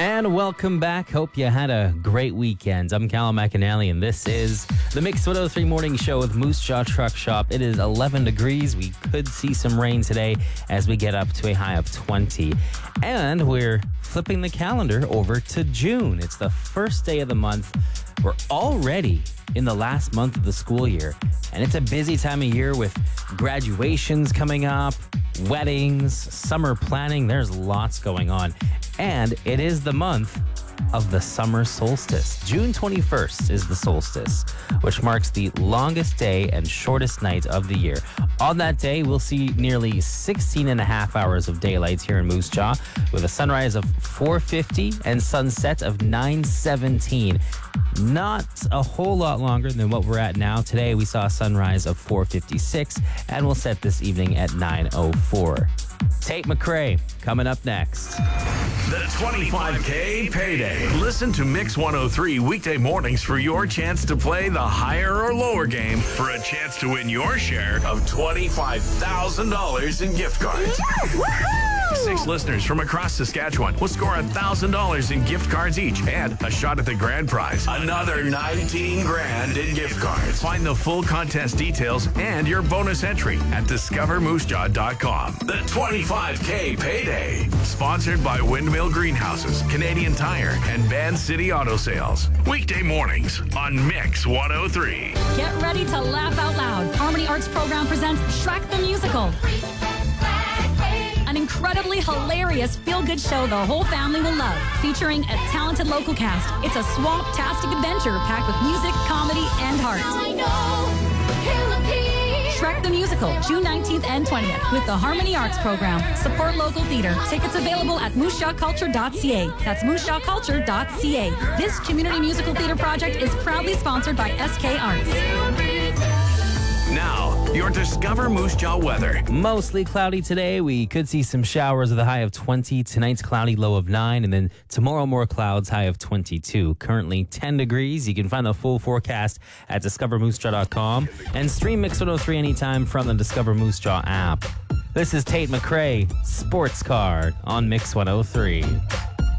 And welcome back. Hope you had a great weekend. I'm Callum McAnally, and this is the Mix 103 Morning Show with Moose Jaw Truck Shop. It is 11 degrees. We could see some rain today as we get up to a high of 20. And we're flipping the calendar over to June. It's the first day of the month. We're already in the last month of the school year, and it's a busy time of year with graduations coming up, weddings, summer planning. There's lots going on. And it is the month of the summer solstice. June 21st is the solstice, which marks the longest day and shortest night of the year. On that day, we'll see nearly 16 and a half hours of daylight here in Moose Jaw, with a sunrise of 4:50 and sunset of 9:17. Not a whole lot longer than what we're at now. Today, we saw a sunrise of 4:56, and we'll set this evening at 9:04. Tate McRae coming up next. The 25K Payday. Listen to Mix 103 weekday mornings for your chance to play the higher or lower game for a chance to win your share of $25,000 in gift cards. 6 listeners from across Saskatchewan will score $1,000 in gift cards each and a shot at the grand prize. Another 19 grand in gift cards. Find the full contest details and your bonus entry at discovermoosejaw.com. The 25K Payday. Sponsored by Windmill Greenhouses, Canadian Tire, and Van City Auto Sales. Weekday mornings on Mix 103. Get ready to laugh out loud. Harmony Arts Program presents Shrek the Musical. An incredibly hilarious feel-good show the whole family will love, featuring a talented local cast. It's a swamp-tastic adventure packed with music, comedy, and heart. Shrek the Musical, June 19th and 20th, with the Harmony Arts Program. Support local theater. Tickets available at moosejawculture.ca. That's moosejawculture.ca. This community musical theater project is proudly sponsored by SK Arts. Now, your Discover Moose Jaw weather. Mostly cloudy today. We could see some showers with a high of 20. Tonight's cloudy, low of 9. And then tomorrow, more clouds, high of 22. Currently 10 degrees. You can find the full forecast at discovermoosejaw.com and stream Mix 103 anytime from the Discover Moose Jaw app. This is Tate McRae, Sports Card on Mix 103.